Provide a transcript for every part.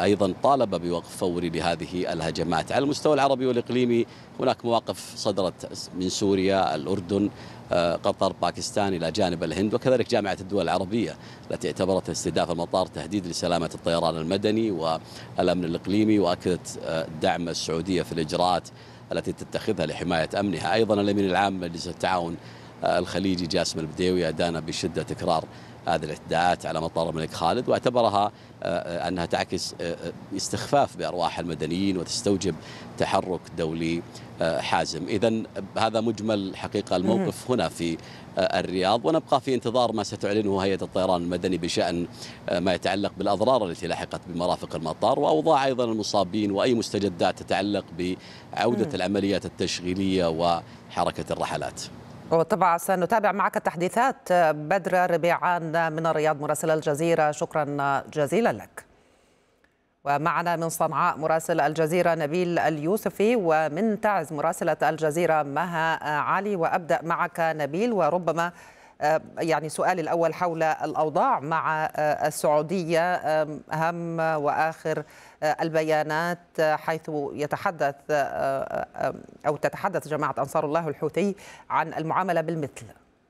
أيضا طالب بوقف فوري لهذه الهجمات. على المستوى العربي والإقليمي هناك مواقف صدرت من سوريا، الأردن، قطر، باكستان إلى جانب الهند، وكذلك جامعة الدول العربية التي اعتبرت استهداف المطار تهديد لسلامة الطيران المدني والأمن الإقليمي، وأكدت دعم السعودية في الإجراءات التي تتخذها لحماية أمنها. أيضا الأمين العام مجلس التعاون الخليجي جاسم البديوي أدان بشدة تكرار هذه الاعتداءات على مطار الملك خالد، واعتبرها أنها تعكس استخفاف بأرواح المدنيين وتستوجب تحرك دولي حازم. إذن هذا مجمل حقيقة الموقف هنا في الرياض، ونبقى في انتظار ما ستعلنه هيئة الطيران المدني بشأن ما يتعلق بالأضرار التي لحقت بمرافق المطار، وأوضاع أيضا المصابين، وأي مستجدات تتعلق بعودة العمليات التشغيلية وحركة الرحلات. وطبعا سنتابع معك التحديثات. بدر ربيعان من الرياض مراسل الجزيرة، شكرا جزيلا لك. ومعنا من صنعاء مراسل الجزيرة نبيل اليوسفي، ومن تعز مراسلة الجزيرة مها علي. وأبدأ معك نبيل، وربما يعني سؤالي الأول حول الأوضاع مع السعودية، أهم وآخر البيانات، حيث يتحدث أو تتحدث جماعة أنصار الله الحوثي عن المعاملة بالمثل.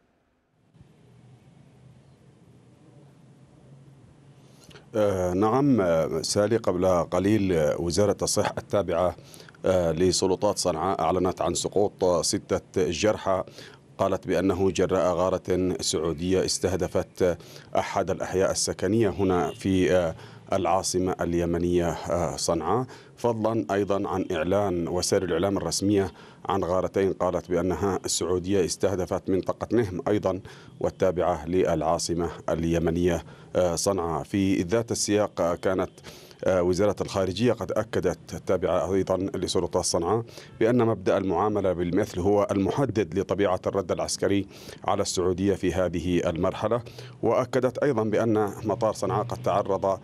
نعم سالي، قبل قليل وزارة الصحة التابعة لسلطات صنعاء أعلنت عن سقوط 6 جرحى، قالت بأنه جراء غارة سعودية استهدفت أحد الأحياء السكنية هنا في العاصمة اليمنية صنعاء، فضلا أيضا عن إعلان وسائل الإعلام الرسمية عن غارتين قالت بأنها السعودية استهدفت منطقة نهم أيضا والتابعة للعاصمة اليمنية صنعاء. في ذات السياق كانت وزارة الخارجية قد أكدت التابعة أيضا لسلطات صنعاء بأن مبدأ المعاملة بالمثل هو المحدد لطبيعة الرد العسكري على السعودية في هذه المرحلة، وأكدت أيضا بأن مطار صنعاء قد تعرض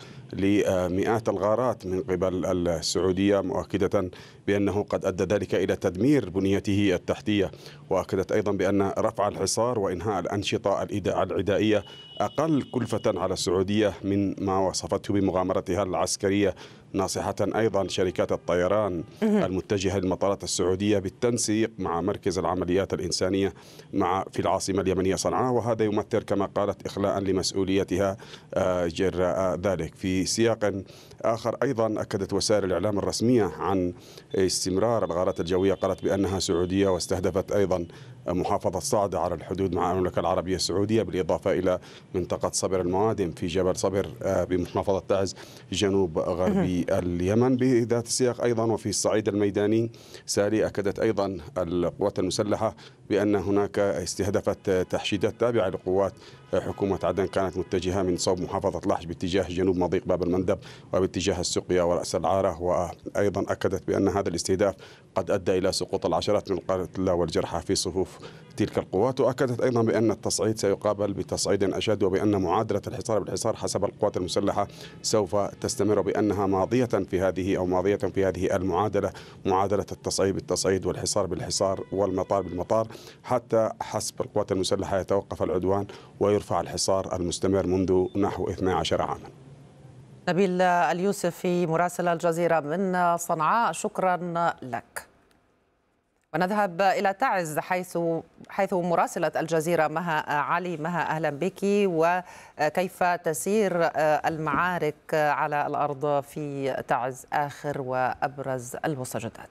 لمئات الغارات من قبل السعودية، مؤكدة بأنه قد أدى ذلك إلى تدمير بنيته التحتية، وأكدت أيضا بأن رفع الحصار وإنهاء الأنشطة العدائية أقل كلفة على السعودية من ما وصفته بمغامرتها العسكرية، ناصحة أيضا شركات الطيران المتجهة للمطارات السعودية بالتنسيق مع مركز العمليات الإنسانية في العاصمة اليمنية صنعاء، وهذا يمثل كما قالت إخلاء لمسؤوليتها جراء ذلك. في سياق آخر أيضا أكدت وسائل الإعلام الرسمية عن استمرار الغارات الجوية، قالت بأنها سعودية واستهدفت أيضا محافظة صعدة على الحدود مع المملكة العربية السعودية، بالإضافة إلى منطقة صبر الموادم في جبل صبر بمحافظة تعز جنوب غربي اليمن. بذات السياق أيضا وفي الصعيد الميداني سالي، أكدت أيضا القوات المسلحة بأن هناك استهدفت تحشيدات تابعة لقوات حكومة عدن كانت متجهة من صوب محافظة لحج باتجاه جنوب مضيق باب المندب وباتجاه السقيا ورأس العارة، وأيضا أكدت بأن هذا الاستهداف قد أدى إلى سقوط العشرات من القتلى والجرحى في صفوف تلك القوات، وأكدت أيضا بأن التصعيد سيقابل بتصعيد أشد، وبأن معادلة الحصار بالحصار حسب القوات المسلحة سوف تستمر، بأنها ماضية في هذه المعادلة، معادلة التصعيد بالتصعيد والحصار بالحصار والمطار بالمطار، حتى حسب القوات المسلحة يتوقف العدوان ويرفع الحصار المستمر منذ نحو 12 عاما. نبيل اليوسفي مراسل الجزيرة من صنعاء، شكرا لك. ونذهب إلى تعز حيث مراسلة الجزيرة مها علي. مها، أهلا بك. وكيف تسير المعارك على الأرض في تعز، آخر وأبرز المستجدات؟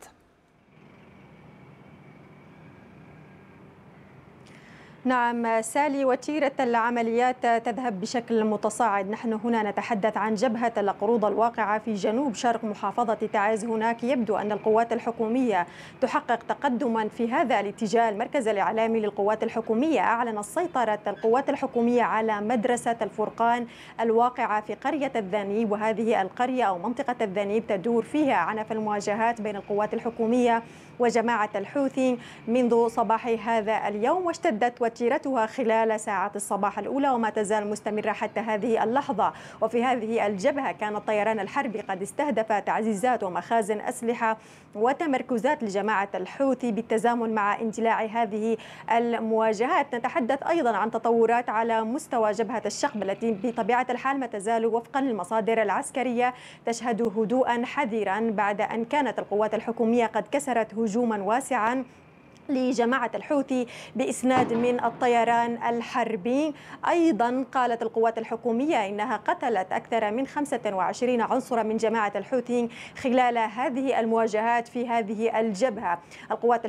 نعم سالي، وتيرة العمليات تذهب بشكل متصاعد. نحن هنا نتحدث عن جبهة القروض الواقعة في جنوب شرق محافظة تعز. هناك يبدو أن القوات الحكومية تحقق تقدما في هذا الاتجاه. المركز الإعلامي للقوات الحكومية أعلن سيطرة القوات الحكومية على مدرسة الفرقان الواقعة في قرية الذنيب، وهذه القرية أو منطقة الذنيب تدور فيها عنف المواجهات بين القوات الحكومية وجماعة الحوثي منذ صباح هذا اليوم، واشتدت وتيرتها خلال ساعات الصباح الأولى وما تزال مستمرة حتى هذه اللحظة. وفي هذه الجبهة كان الطيران الحربي قد استهدف تعزيزات ومخازن أسلحة وتمركزات لجماعة الحوثي بالتزامن مع اندلاع هذه المواجهات. نتحدث أيضا عن تطورات على مستوى جبهة الشقب التي بطبيعة الحال ما تزال وفقا للمصادر العسكرية تشهد هدوءا حذرا بعد أن كانت القوات الحكومية قد كسرت هجوما واسعا لجماعة الحوثي بإسناد من الطيران الحربي. أيضا قالت القوات الحكومية إنها قتلت أكثر من 25 عنصرا من جماعة الحوثي خلال هذه المواجهات في هذه الجبهة. القوات